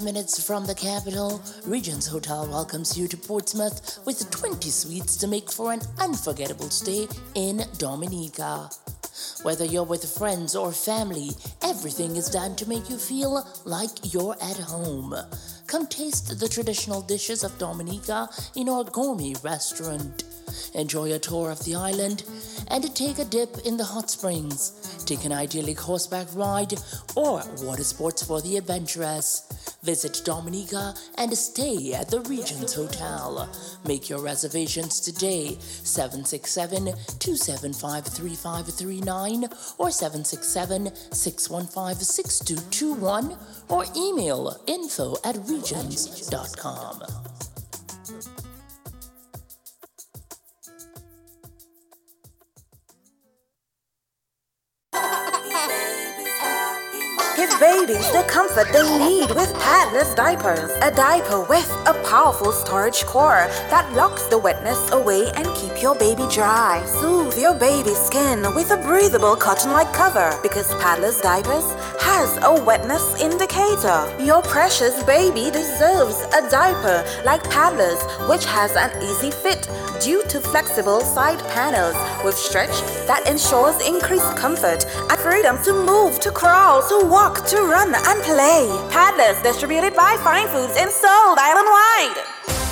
Minutes from the capital, Regents Hotel welcomes you to Portsmouth with 20 suites to make for an unforgettable stay in Dominica. Whether you're with friends or family, everything is done to make you feel like you're at home. Come taste the traditional dishes of Dominica in our gourmet restaurant. Enjoy a tour of the island and take a dip in the hot springs. Take an idyllic horseback ride or water sports for the adventurous. Visit Dominica and stay at the Regents Hotel. Make your reservations today, 767-275-3539 or 767-615-6221 or email info@regents.com. Give babies the comfort they need with paddless diapers. A diaper with a powerful storage core that locks the wetness away and keep your baby dry. Soothe your baby's skin with a breathable cotton-like cover because Paddless Diapers has a wetness indicator. Your precious baby deserves a diaper like Paddlers, which has an easy fit due to flexible side panels with stretch that ensures increased comfort and freedom to move, to crawl, to walk, to run and play. Paddlers, distributed by Fine Foods and sold island-wide.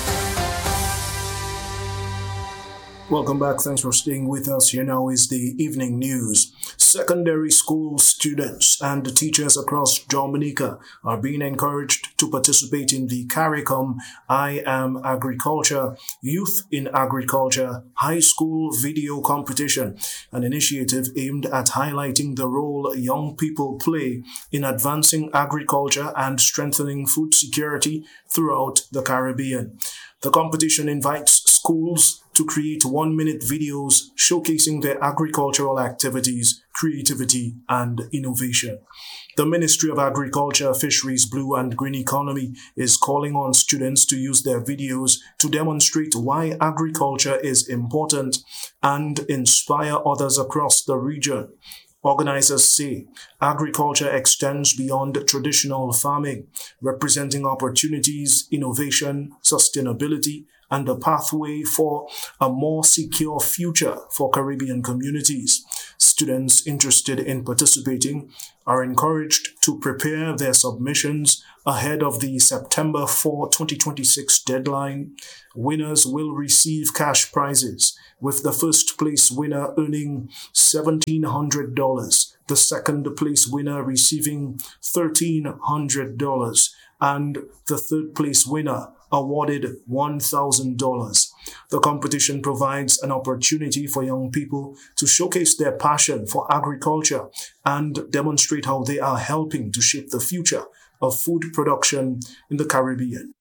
Welcome back. Thanks for staying with us. Here now is the evening news. Secondary school students and teachers across Dominica are being encouraged to participate in the CARICOM I Am Agriculture Youth in Agriculture High School Video Competition, an initiative aimed at highlighting the role young people play in advancing agriculture and strengthening food security throughout the Caribbean. The competition invites schools to create 1-minute videos showcasing their agricultural activities, creativity, and innovation. The Ministry of Agriculture, Fisheries, Blue and Green Economy is calling on students to use their videos to demonstrate why agriculture is important and inspire others across the region. Organizers say agriculture extends beyond traditional farming, representing opportunities, innovation, sustainability, and a pathway for a more secure future for Caribbean communities. Students interested in participating are encouraged to prepare their submissions ahead of the September 4, 2026 deadline. Winners will receive cash prizes, with the first place winner earning $1,700, the second place winner receiving $1,300, and the third place winner awarded $1,000. The competition provides an opportunity for young people to showcase their passion for agriculture and demonstrate how they are helping to shape the future of food production in the Caribbean.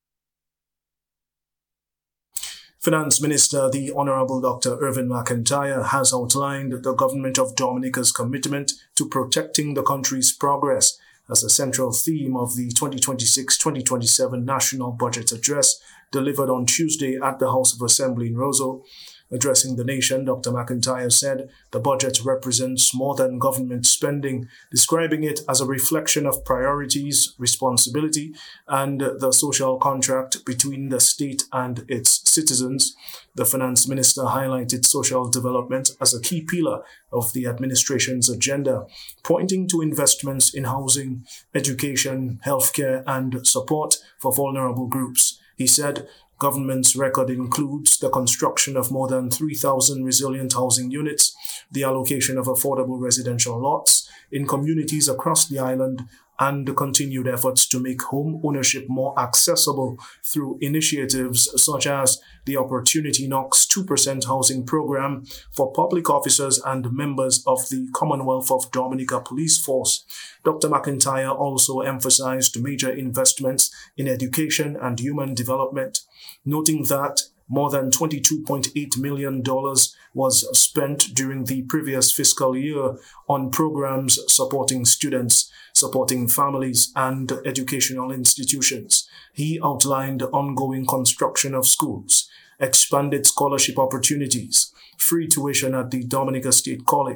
Finance Minister, the Honorable Dr. Irvin McIntyre, has outlined the Government of Dominica's commitment to protecting the country's progress as a central theme of the 2026-2027 National Budget Address delivered on Tuesday at the House of Assembly in Roseau. Addressing the nation, Dr. McIntyre said the budget represents more than government spending, describing it as a reflection of priorities, responsibility, and the social contract between the state and its citizens. The finance minister highlighted social development as a key pillar of the administration's agenda, pointing to investments in housing, education, healthcare, and support for vulnerable groups. He said, government's record includes the construction of more than 3,000 resilient housing units, the allocation of affordable residential lots in communities across the island, and the continued efforts to make home ownership more accessible through initiatives such as the Opportunity Knocks 2% housing program for public officers and members of the Commonwealth of Dominica Police Force. Dr. McIntyre also emphasized major investments in education and human development, noting that more than $22.8 million was spent during the previous fiscal year on programs supporting students, supporting families, and educational institutions. He outlined ongoing construction of schools, expanded scholarship opportunities, free tuition at the Dominica State College,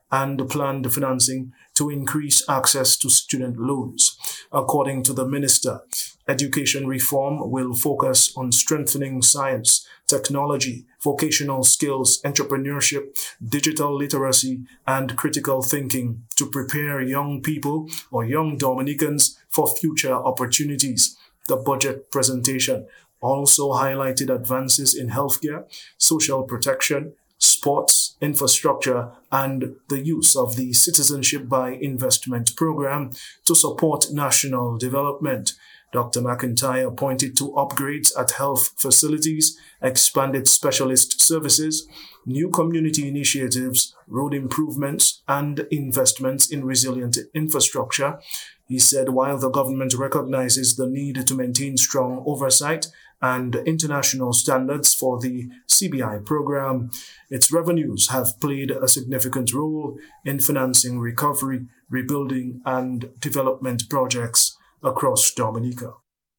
and planned financing to increase access to student loans. According to the minister, education reform will focus on strengthening science, technology, vocational skills, entrepreneurship, digital literacy, and critical thinking to prepare young people or young Dominicans for future opportunities. The budget presentation also highlighted advances in healthcare, social protection, sports, infrastructure, and the use of the Citizenship by Investment program to support national development. Dr. McIntyre pointed to upgrades at health facilities, expanded specialist services, new community initiatives, road improvements, and investments in resilient infrastructure. He said while the government recognizes the need to maintain strong oversight and international standards for the CBI program, its revenues have played a significant role in financing recovery, rebuilding, and development projects across Dominica.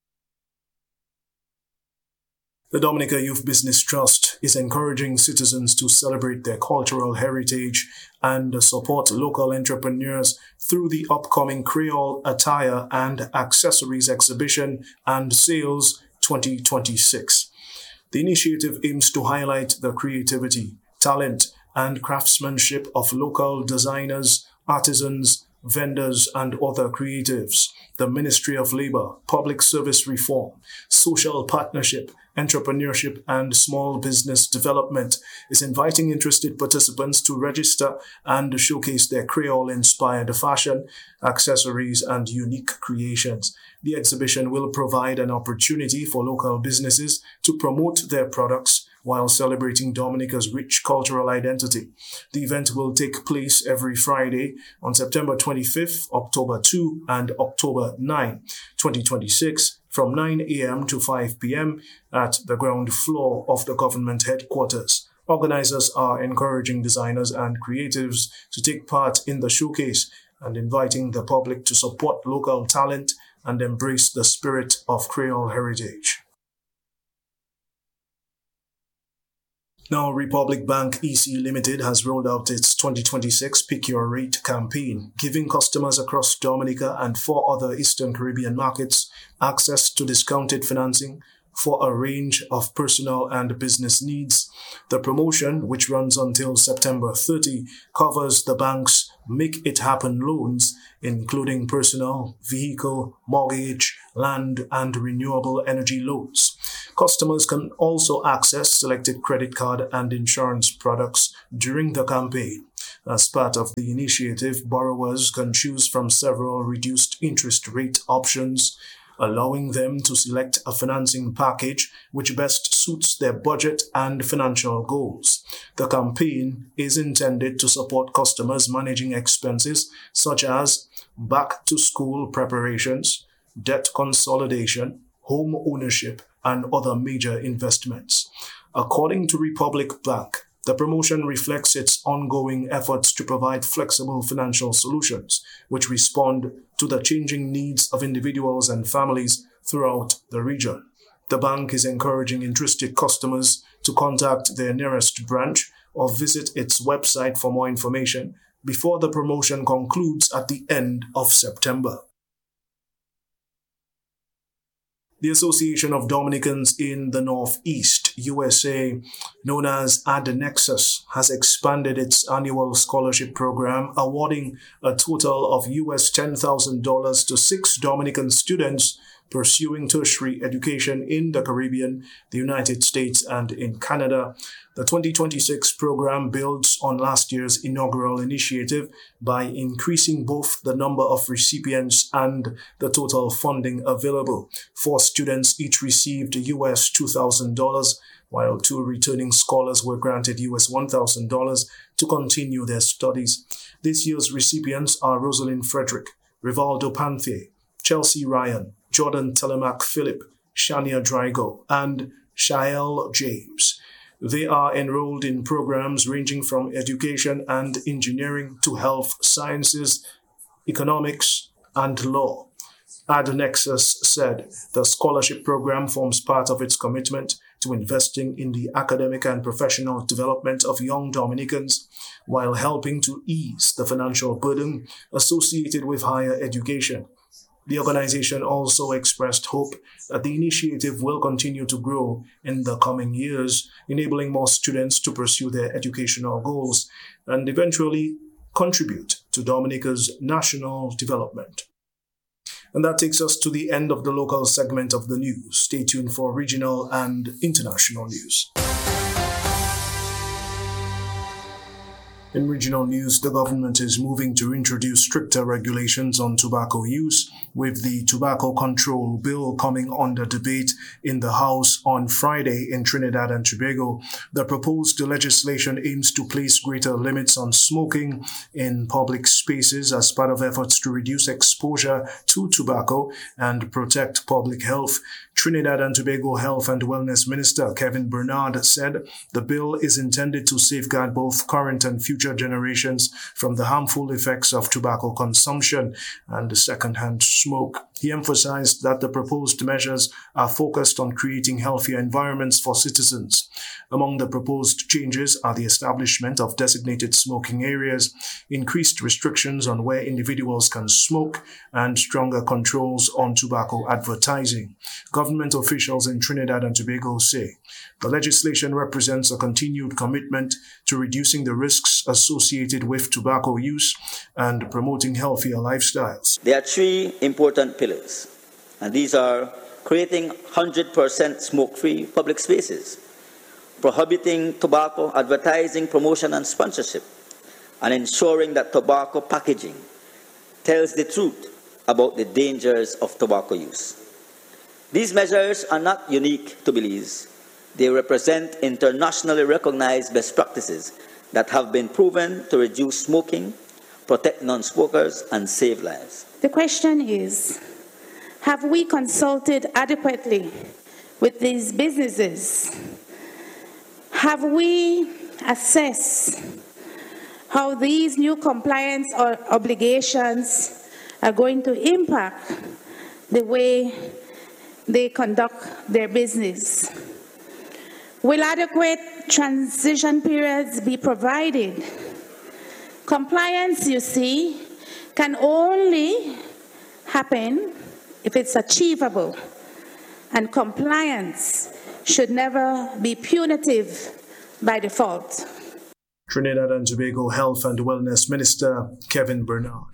The Dominica Youth Business Trust is encouraging citizens to celebrate their cultural heritage and support local entrepreneurs through the upcoming Creole Attire and Accessories Exhibition and Sales 2026. The initiative aims to highlight the creativity, talent, and craftsmanship of local designers, artisans, vendors, and other creatives. The Ministry of Labor, Public Service Reform, Social Partnership, Entrepreneurship, and Small Business Development is inviting interested participants to register and showcase their Creole-inspired fashion, accessories, and unique creations. The exhibition will provide an opportunity for local businesses to promote their products while celebrating Dominica's rich cultural identity. The event will take place every Friday on September 25th, October 2, and October 9, 2026, from 9 a.m. to 5 p.m. at the ground floor of the government headquarters. Organizers are encouraging designers and creatives to take part in the showcase and inviting the public to support local talent and embrace the spirit of Creole heritage. Now, Republic Bank EC Limited has rolled out its 2026 Pick Your Rate campaign, giving customers across Dominica and 4 other Eastern Caribbean markets access to discounted financing for a range of personal and business needs. The promotion, which runs until September 30, covers the bank's Make It Happen loans, including personal, vehicle, mortgage, land, and renewable energy loans. Customers can also access selected credit card and insurance products during the campaign. As part of the initiative, borrowers can choose from several reduced interest rate options, allowing them to select a financing package which best suits their budget and financial goals. The campaign is intended to support customers managing expenses such as back-to-school preparations, debt consolidation, home ownership, and other major investments. According to Republic Bank, the promotion reflects its ongoing efforts to provide flexible financial solutions which respond to the changing needs of individuals and families throughout the region. The bank is encouraging interested customers to contact their nearest branch or visit its website for more information before the promotion concludes at the end of September. The Association of Dominicans in the Northeast, USA, known as AdNexus, has expanded its annual scholarship program, awarding a total of US $10,000 to 6 Dominican students pursuing tertiary education in the Caribbean, the United States, and in Canada. The 2026 program builds on last year's inaugural initiative by increasing both the number of recipients and the total funding available. 4 students each received US $2,000, while 2 returning scholars were granted US $1,000 to continue their studies. This year's recipients are Rosalind Frederick, Rivaldo Panthe, Chelsea Ryan, Jordan Telemac Phillip, Shania Drygo, and Shael James. They are enrolled in programs ranging from education and engineering to health sciences, economics, and law. AdNexus said the scholarship program forms part of its commitment to investing in the academic and professional development of young Dominicans while helping to ease the financial burden associated with higher education. The organization also expressed hope that the initiative will continue to grow in the coming years, enabling more students to pursue their educational goals and eventually contribute to Dominica's national development. And that takes us to the end of the local segment of the news. Stay tuned for regional and international news. In regional news, the government is moving to introduce stricter regulations on tobacco use, with the Tobacco Control Bill coming under debate in the House on Friday in Trinidad and Tobago. The proposed legislation aims to place greater limits on smoking in public spaces as part of efforts to reduce exposure to tobacco and protect public health. Trinidad and Tobago Health and Wellness Minister Kevin Bernard said the bill is intended to safeguard both current and future generations from the harmful effects of tobacco consumption and secondhand smoke. He emphasized that the proposed measures are focused on creating healthier environments for citizens. Among the proposed changes are the establishment of designated smoking areas, increased restrictions on where individuals can smoke, and stronger controls on tobacco advertising. Government officials in Trinidad and Tobago say the legislation represents a continued commitment to reducing the risks associated with tobacco use and promoting healthier lifestyles. There are three important pillars, and these are creating 100% smoke-free public spaces, prohibiting tobacco advertising, promotion, and sponsorship, and ensuring that tobacco packaging tells the truth about the dangers of tobacco use. These measures are not unique to Belize. They represent internationally recognized best practices that have been proven to reduce smoking, protect non-smokers, and save lives. The question is, have we consulted adequately with these businesses? Have we assessed how these new compliance or obligations are going to impact the way they conduct their business? Will adequate transition periods be provided? Compliance, you see, can only happen if it's achievable, and compliance should never be punitive by default. Trinidad and Tobago Health and Wellness Minister Kevin Bernard.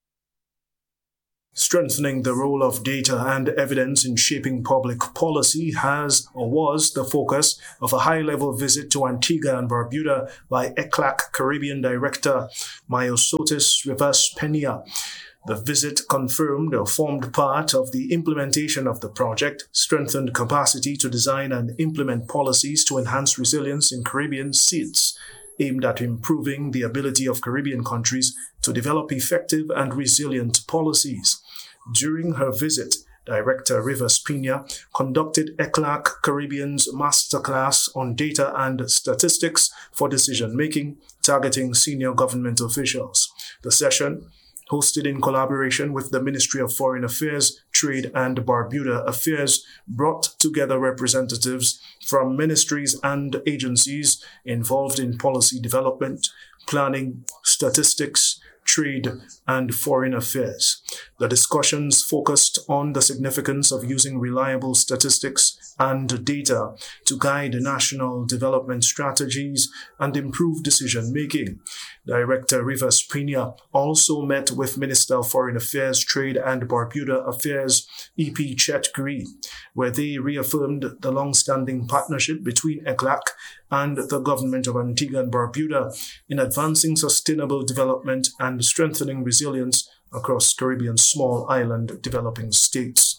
Strengthening the role of data and evidence in shaping public policy has or was the focus of a high-level visit to Antigua and Barbuda by ECLAC Caribbean Director Myosotis Rivas Peña. The visit confirmed or formed part of the implementation of the project, strengthened capacity to design and implement policies to enhance resilience in Caribbean seats, aimed at improving the ability of Caribbean countries to develop effective and resilient policies. During her visit, Director Rivas Peña conducted ECLAC Caribbean's masterclass on data and statistics for decision-making, targeting senior government officials. The session, hosted in collaboration with the Ministry of Foreign Affairs, Trade and Barbuda Affairs, brought together representatives from ministries and agencies involved in policy development, planning, statistics, trade, and foreign affairs. The discussions focused on the significance of using reliable statistics and data to guide national development strategies and improve decision-making. Director Rivas Peña also met with Minister of Foreign Affairs, Trade and Barbuda Affairs, E.P. Chet Green, where they reaffirmed the long-standing partnership between ECLAC and the government of Antigua and Barbuda in advancing sustainable development and strengthening resilience across Caribbean small island developing states.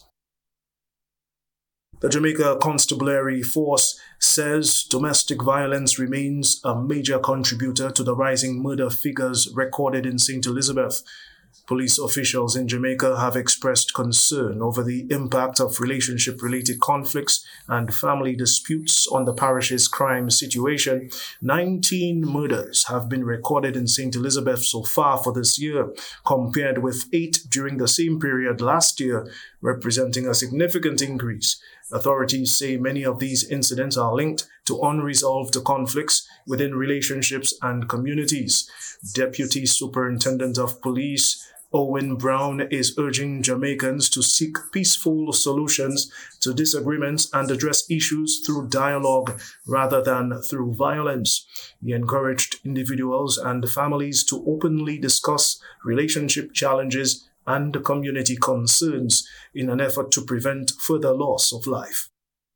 The Jamaica Constabulary Force says domestic violence remains a major contributor to the rising murder figures recorded in St. Elizabeth. Police officials in Jamaica have expressed concern over the impact of relationship-related conflicts and family disputes on the parish's crime situation. 19 murders have been recorded in St. Elizabeth so far for this year, compared with 8 during the same period last year, representing a significant increase. Authorities say many of these incidents are linked to unresolved conflicts within relationships and communities. Deputy Superintendent of Police Owen Brown is urging Jamaicans to seek peaceful solutions to disagreements and address issues through dialogue rather than through violence. He encouraged individuals and families to openly discuss relationship challenges and community concerns in an effort to prevent further loss of life.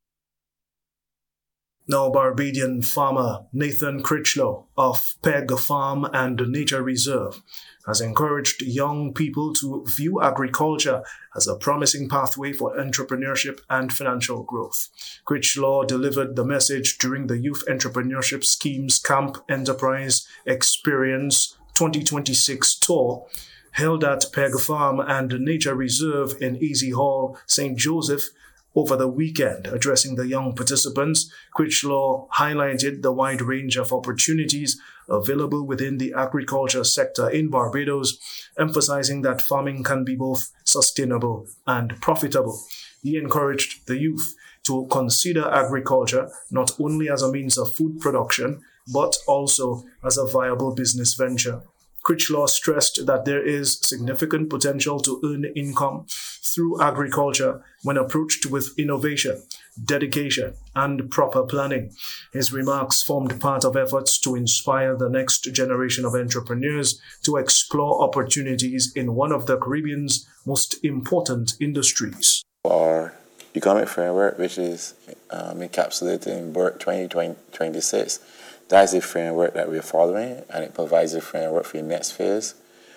Now, Barbadian farmer Nathan Critchlow of Peg Farm and Nature Reserve has encouraged young people to view agriculture as a promising pathway for entrepreneurship and financial growth. Critchlow delivered the message during the Youth Entrepreneurship Scheme's Camp Enterprise Experience 2026 tour held at Peg Farm and Nature Reserve in Easy Hall, St. Joseph, over the weekend. Addressing the young participants, Critchlow highlighted the wide range of opportunities available within the agriculture sector in Barbados, emphasizing that farming can be both sustainable and profitable. He encouraged the youth to consider agriculture not only as a means of food production, but also as a viable business venture. Critchlow stressed that there is significant potential to earn income through agriculture when approached with innovation, dedication, and proper planning. His remarks formed part of efforts to inspire the next generation of entrepreneurs to explore opportunities in one of the Caribbean's most important industries. Our economic framework, which is encapsulated in BERT 2026, that's the framework that we're following, and it provides a framework for the next phase.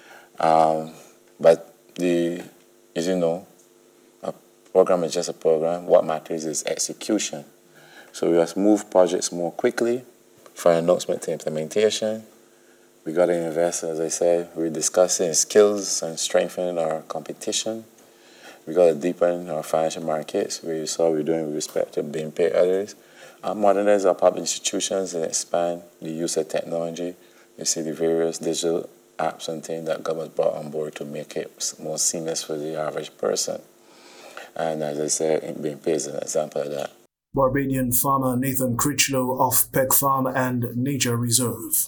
But as you know, a program is just a program. What matters is execution. So we must move projects more quickly from announcement to implementation. We got to invest, as I said, we're discussing skills and strengthening our competition. We got to deepen our financial markets, where you saw we're doing with respect to being paid others. Modernize our public institutions and expand the use of technology. You see the various digital apps and things that government brought on board to make it more seamless for the average person. And as I said, being paid is an example of that. Barbadian farmer Nathan Critchlow of Peg Farm and Nature Reserve.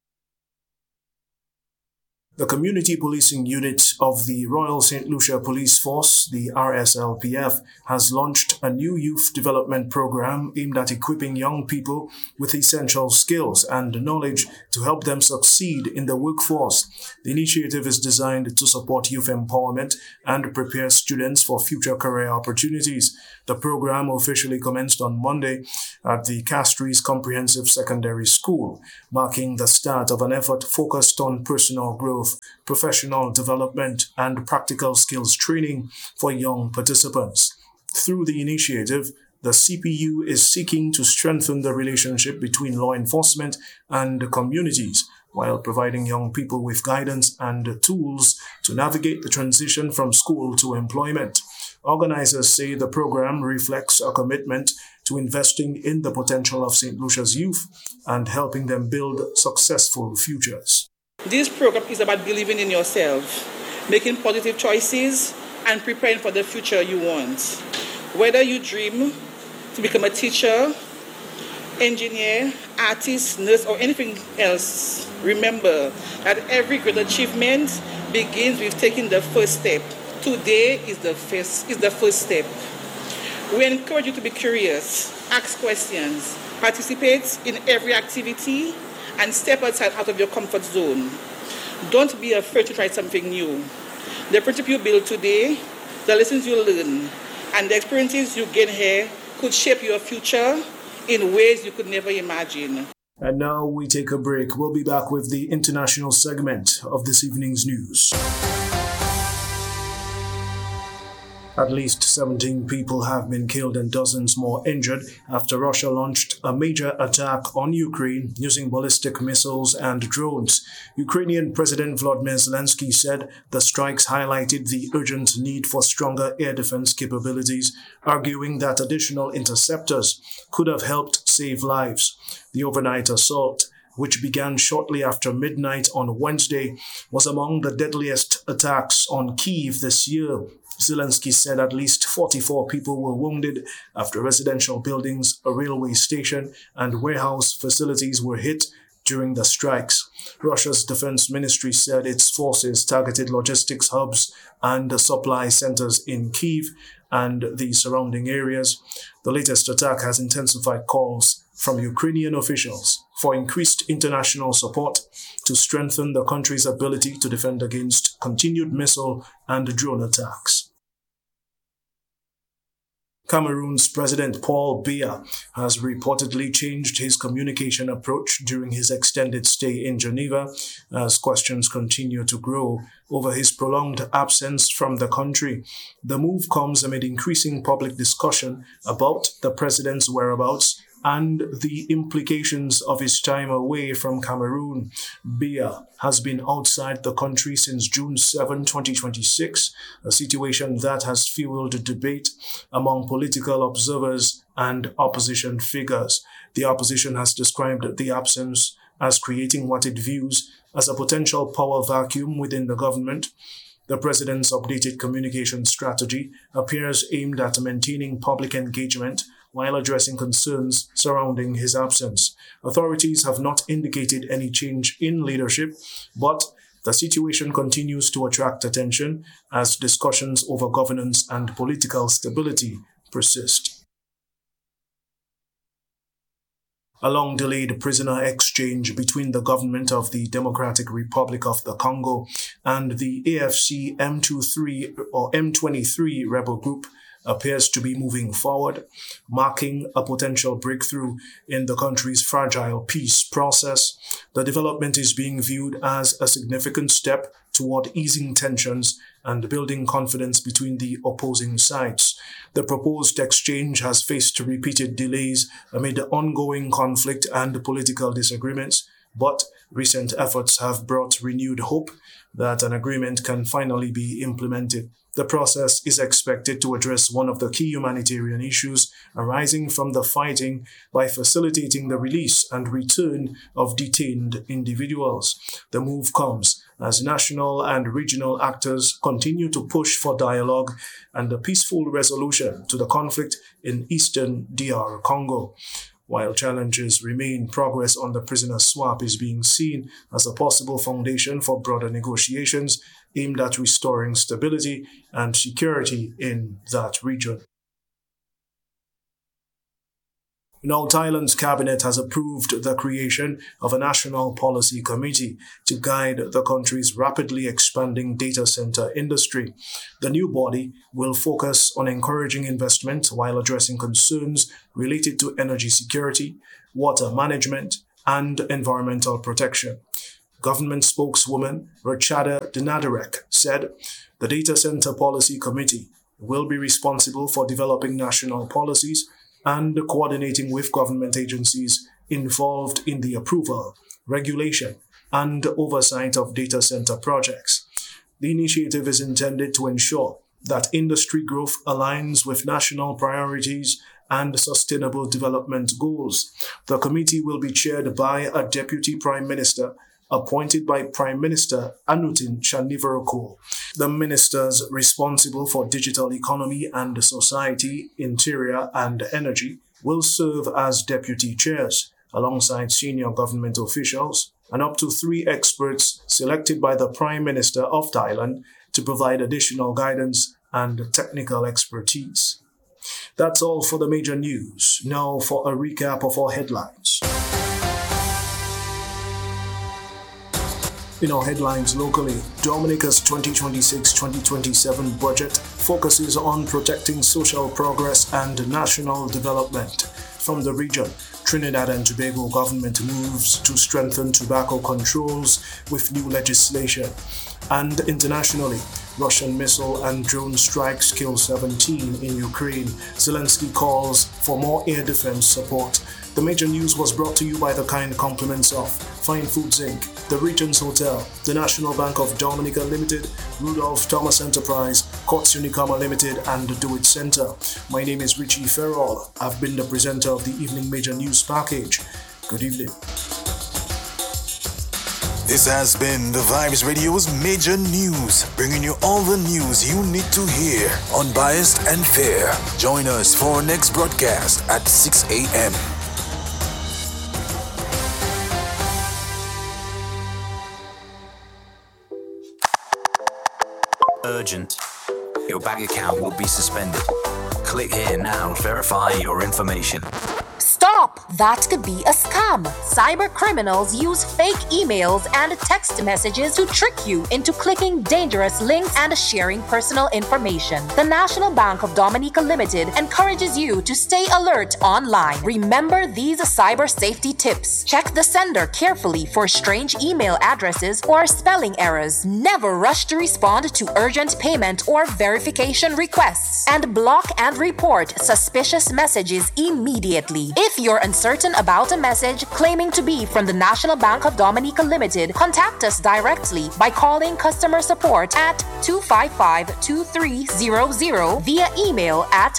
The Community Policing Unit of the Royal St. Lucia Police Force, the RSLPF, has launched a new youth development program aimed at equipping young people with essential skills and knowledge to help them succeed in the workforce. The initiative is designed to support youth empowerment and prepare students for future career opportunities. The program officially commenced on Monday at the Castries Comprehensive Secondary School, marking the start of an effort focused on personal growth, professional development, and practical skills training for young participants. Through the initiative, the CPU is seeking to strengthen the relationship between law enforcement and communities, while providing young people with guidance and tools to navigate the transition from school to employment. Organizers say the program reflects a commitment to investing in the potential of St. Lucia's youth and helping them build successful futures. This program is about believing in yourself, making positive choices, and preparing for the future you want. Whether you dream to become a teacher, engineer, artist, nurse, or anything else, remember that every great achievement begins with taking the first step. Today is the first step. We encourage you to be curious, ask questions, participate in every activity, and step outside out of your comfort zone. Don't be afraid to try something new. The friendship you build today, the lessons you learn, and the experiences you gain here could shape your future in ways you could never imagine. And now we take a break. We'll be back with the international segment of this evening's news. At least 17 people have been killed and dozens more injured after Russia launched a major attack on Ukraine using ballistic missiles and drones. Ukrainian President Volodymyr Zelensky said the strikes highlighted the urgent need for stronger air defense capabilities, arguing that additional interceptors could have helped save lives. The overnight assault, which began shortly after midnight on Wednesday, was among the deadliest attacks on Kyiv this year. Zelensky said at least 44 people were wounded after residential buildings, a railway station, and warehouse facilities were hit during the strikes. Russia's defense ministry said its forces targeted logistics hubs and supply centers in Kyiv and the surrounding areas. The latest attack has intensified calls from Ukrainian officials for increased international support to strengthen the country's ability to defend against continued missile and drone attacks. Cameroon's President Paul Biya has reportedly changed his communication approach during his extended stay in Geneva as questions continue to grow over his prolonged absence from the country. The move comes amid increasing public discussion about the president's whereabouts and the implications of his time away from Cameroon. Biya has been outside the country since June 7, 2026, a situation that has fueled debate among political observers and opposition figures. The opposition has described the absence as creating what it views as a potential power vacuum within the government. The president's updated communication strategy appears aimed at maintaining public engagement while addressing concerns surrounding his absence. Authorities have not indicated any change in leadership, but the situation continues to attract attention as discussions over governance and political stability persist. A long-delayed prisoner exchange between the government of the Democratic Republic of the Congo and the AFC M23 rebel group appears to be moving forward, marking a potential breakthrough in the country's fragile peace process. The development is being viewed as a significant step toward easing tensions and building confidence between the opposing sides. The proposed exchange has faced repeated delays amid ongoing conflict and political disagreements, but recent efforts have brought renewed hope that an agreement can finally be implemented. The process is expected to address one of the key humanitarian issues arising from the fighting by facilitating the release and return of detained individuals. The move comes as national and regional actors continue to push for dialogue and a peaceful resolution to the conflict in eastern DR Congo. While challenges remain, progress on the prisoner swap is being seen as a possible foundation for broader negotiations aimed at restoring stability and security in that region. Now, Thailand's cabinet has approved the creation of a national policy committee to guide the country's rapidly expanding data center industry. The new body will focus on encouraging investment while addressing concerns related to energy security, water management, and environmental protection. Government spokeswoman Rachada Dinadarek said the Data Center Policy Committee will be responsible for developing national policies and coordinating with government agencies involved in the approval, regulation, and oversight of data center projects. The initiative is intended to ensure that industry growth aligns with national priorities and sustainable development goals. The committee will be chaired by a deputy prime minister appointed by Prime Minister Anutin Chanvirakul. The ministers responsible for digital economy and society, interior, and energy will serve as deputy chairs, alongside senior government officials and up to 3 experts selected by the Prime Minister of Thailand to provide additional guidance and technical expertise. That's all for the major news. Now for a recap of our headlines. In our headlines locally, Dominica's 2026-2027 budget focuses on protecting social progress and national development. From the region, Trinidad and Tobago government moves to strengthen tobacco controls with new legislation. And internationally, Russian missile and drone strikes kill 17 in Ukraine. Zelensky calls for more air defense support. The major news was brought to you by the kind compliments of Fine Foods Inc., The Regents Hotel, the National Bank of Dominica Limited, Rudolph Thomas Enterprise, Courts Unicama Limited, and the Do It Center. My name is Richie Ferrell. I've been the presenter of the Evening Major News Package. Good evening. This has been the Vibes Radio's Major News, bringing you all the news you need to hear, unbiased and fair. Join us for our next broadcast at 6 a.m. Urgent. Your bank account will be suspended. Click here now to verify your information. Stop! That could be a scam. Cyber criminals use fake emails and text messages to trick you into clicking dangerous links and sharing personal information. The National Bank of Dominica Limited encourages you to stay alert online. Remember these cyber safety tips. Check the sender carefully for strange email addresses or spelling errors. Never rush to respond to urgent payment or verification requests. And block and report suspicious messages immediately. If you're uncertain about a message claiming to be from the National Bank of Dominica Limited, contact us directly by calling customer support at 255-2300 via email at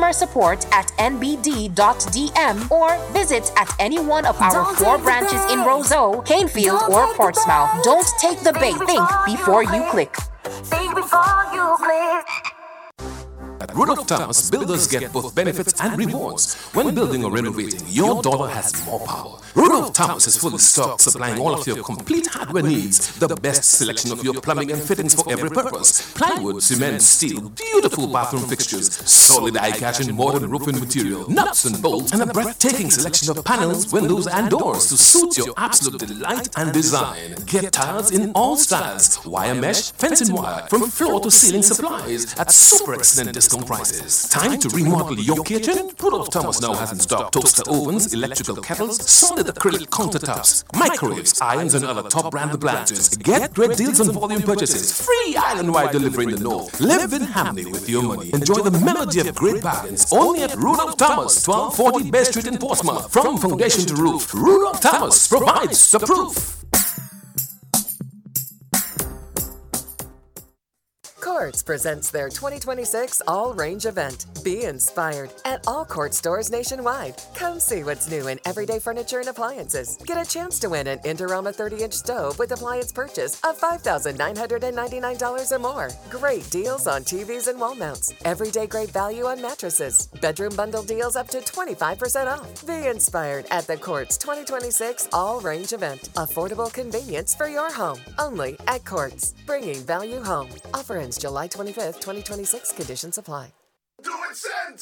customersupport@nbd.dm or visit at any one of our 4 branches in Roseau, Canefield, or Portsmouth. Don't take the bait. Think before you click. Think before you click. At Rudolph Thomas, builders get both benefits and rewards. When building or renovating, your dollar has more power. Rudolph Thomas is fully stocked, supplying all of your complete hardware needs, the best selection of your plumbing and fittings for every purpose. Plywood, cement, steel, beautiful bathroom fixtures, solid eye-catch and modern roofing material, nuts and bolts, and a breathtaking selection of panels, windows, and doors to suit your absolute delight and design. Get tiles in all styles, wire mesh, fencing wire, from floor to ceiling supplies at super excellent discount prices. Time to remodel your kitchen? Rudolph Thomas now has in stock toaster ovens, electrical kettles, solid acrylic countertops, microwaves, irons, and other top brand appliances. Get great deals on volume purchases. Free island-wide delivery in the north. Live in harmony with your money. Enjoy the melody of great bargains only at Rudolph Thomas, 1240 Bay Street in Portsmouth. From foundation to roof, Rudolph Thomas provides the proof. Courts presents their 2026 All-Range event. Be inspired at all Court stores nationwide. Come see what's new in everyday furniture and appliances. Get a chance to win an Indorama 30-inch stove with appliance purchase of $5,999 or more. Great deals on TVs and wall mounts. Everyday great value on mattresses. Bedroom bundle deals up to 25% off. Be inspired at the Courts 2026 All-Range event. Affordable convenience for your home. Only at Courts. Bringing value home. Offer ends July 25th, 2026. Conditions apply. Do it, Center!